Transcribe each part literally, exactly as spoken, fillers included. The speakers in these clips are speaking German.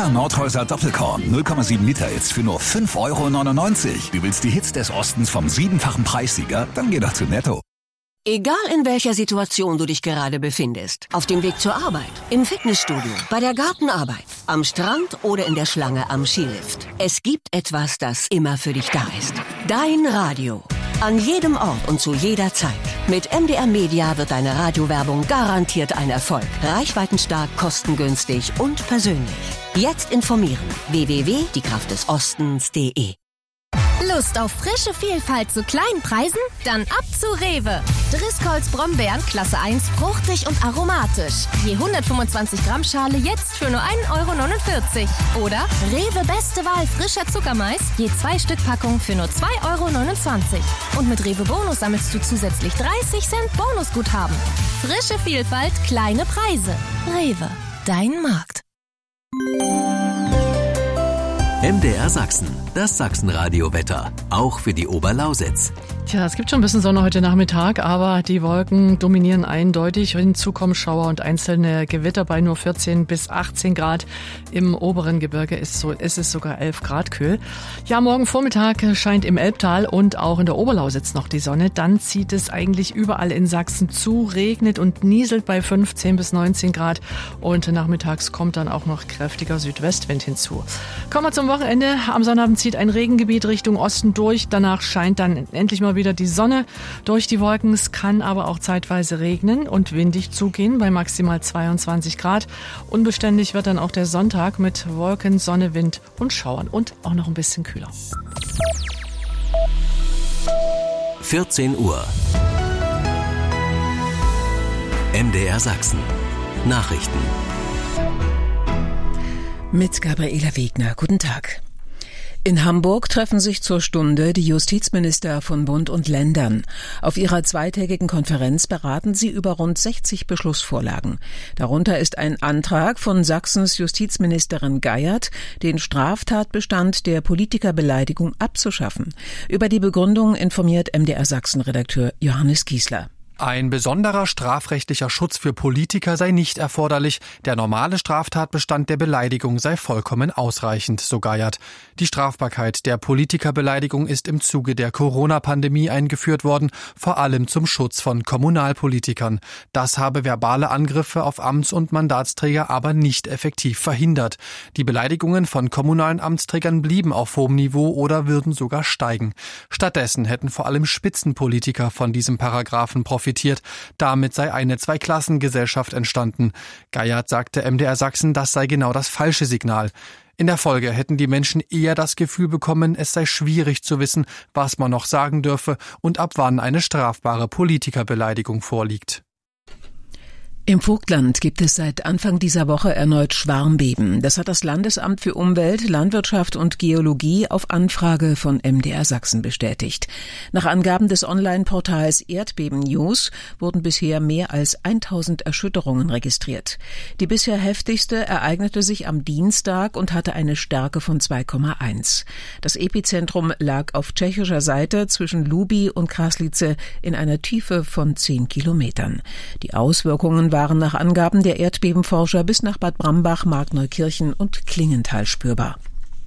Oder Nordhäuser Doppelkorn, null Komma sieben Liter jetzt für nur fünf Euro neunundneunzig. Du willst die Hits des Ostens vom siebenfachen Preissieger? Dann geh doch zu Netto. Egal in welcher Situation du dich gerade befindest, auf dem Weg zur Arbeit, im Fitnessstudio, bei der Gartenarbeit, am Strand oder in der Schlange am Skilift. Es gibt etwas, das immer für dich da ist. Dein Radio. An jedem Ort und zu jeder Zeit. Mit M D R Media wird deine Radiowerbung garantiert ein Erfolg. Reichweitenstark, kostengünstig und persönlich. Jetzt informieren. w w w punkt die kraft des ostens punkt de. Lust auf frische Vielfalt zu kleinen Preisen? Dann ab zu Rewe. Driscolls Brombeeren Klasse eins, fruchtig und aromatisch. Je hundertfünfundzwanzig Gramm Schale jetzt für nur ein Euro neunundvierzig. Oder Rewe Beste Wahl frischer Zuckermais, je zwei Stück Packung für nur zwei Euro neunundzwanzig. Und mit Rewe Bonus sammelst du zusätzlich dreißig Cent Bonusguthaben. Frische Vielfalt, kleine Preise. Rewe, dein Markt. M D R Sachsen, das Sachsenradio-Wetter, auch für die Oberlausitz. Tja, es gibt schon ein bisschen Sonne heute Nachmittag, aber die Wolken dominieren eindeutig. Hinzu kommen Schauer und einzelne Gewitter bei nur vierzehn bis achtzehn Grad. Im oberen Gebirge ist, so, ist es sogar elf Grad kühl. Ja, morgen Vormittag scheint im Elbtal und auch in der Oberlausitz noch die Sonne. Dann zieht es eigentlich überall in Sachsen zu, regnet und nieselt bei fünfzehn bis neunzehn Grad. Und nachmittags kommt dann auch noch kräftiger Südwestwind hinzu. Kommen wir zum Wochenende. Am Sonnabend zieht ein Regengebiet Richtung Osten durch. Danach scheint dann endlich mal wieder die Sonne durch die Wolken. Es kann aber auch zeitweise regnen und windig zugehen bei maximal zweiundzwanzig Grad. Unbeständig wird dann auch der Sonntag mit Wolken, Sonne, Wind und Schauern und auch noch ein bisschen kühler. vierzehn Uhr. M D R Sachsen. Nachrichten. Mit Gabriela Wegner. Guten Tag. In Hamburg treffen sich zur Stunde die Justizminister von Bund und Ländern. Auf ihrer zweitägigen Konferenz beraten sie über rund sechzig Beschlussvorlagen. Darunter ist ein Antrag von Sachsens Justizministerin Geiert, den Straftatbestand der Politikerbeleidigung abzuschaffen. Über die Begründung informiert M D R Sachsen-Redakteur Johannes Giesler. Ein besonderer strafrechtlicher Schutz für Politiker sei nicht erforderlich. Der normale Straftatbestand der Beleidigung sei vollkommen ausreichend, so Geiert. Die Strafbarkeit der Politikerbeleidigung ist im Zuge der Corona-Pandemie eingeführt worden, vor allem zum Schutz von Kommunalpolitikern. Das habe verbale Angriffe auf Amts- und Mandatsträger aber nicht effektiv verhindert. Die Beleidigungen von kommunalen Amtsträgern blieben auf hohem Niveau oder würden sogar steigen. Stattdessen hätten vor allem Spitzenpolitiker von diesem Paragraphen profitiert. Damit sei eine Zweiklassengesellschaft entstanden. Geiert sagte M D R Sachsen, das sei genau das falsche Signal. In der Folge hätten die Menschen eher das Gefühl bekommen, es sei schwierig zu wissen, was man noch sagen dürfe und ab wann eine strafbare Politikerbeleidigung vorliegt. Im Vogtland gibt es seit Anfang dieser Woche erneut Schwarmbeben. Das hat das Landesamt für Umwelt, Landwirtschaft und Geologie auf Anfrage von M D R Sachsen bestätigt. Nach Angaben des Online-Portals Erdbeben News wurden bisher mehr als tausend Erschütterungen registriert. Die bisher heftigste ereignete sich am Dienstag und hatte eine Stärke von zwei Komma eins. Das Epizentrum lag auf tschechischer Seite zwischen Luby und Kraslice in einer Tiefe von zehn Kilometern. Die Auswirkungen waren nach Angaben der Erdbebenforscher bis nach Bad Brambach, Markneukirchen und Klingenthal spürbar.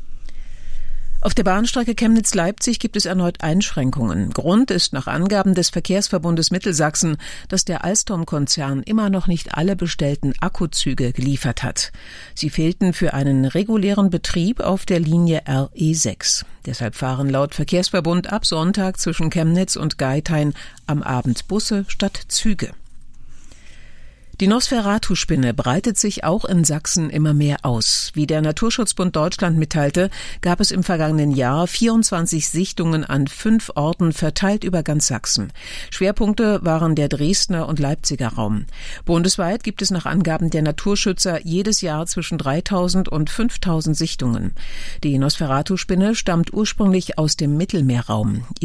Auf der Bahnstrecke Chemnitz-Leipzig gibt es erneut Einschränkungen. Grund ist nach Angaben des Verkehrsverbundes Mittelsachsen, dass der Alstom-Konzern immer noch nicht alle bestellten Akkuzüge geliefert hat. Sie fehlten für einen regulären Betrieb auf der Linie R E sechs. Deshalb fahren laut Verkehrsverbund ab Sonntag zwischen Chemnitz und Geithain am Abend Busse statt Züge. Die Nosferatu-Spinne breitet sich auch in Sachsen immer mehr aus. Wie der Naturschutzbund Deutschland mitteilte, gab es im vergangenen Jahr vierundzwanzig Sichtungen an fünf Orten verteilt über ganz Sachsen. Schwerpunkte waren der Dresdner und Leipziger Raum. Bundesweit gibt es nach Angaben der Naturschützer jedes Jahr zwischen dreitausend und fünftausend Sichtungen. Die Nosferatu-Spinne stammt ursprünglich aus dem Mittelmeerraum.